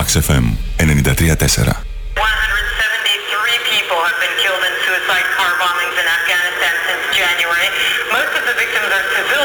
Max FM 93.4. 173 people have been killed in suicide car bombings in Afghanistan since January. Most of the victims are civilians.